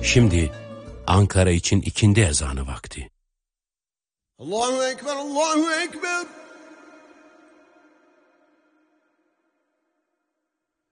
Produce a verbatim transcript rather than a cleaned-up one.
Şimdi Ankara için ikindi ezanı vakti. Allahu Ekber, Allahu Ekber.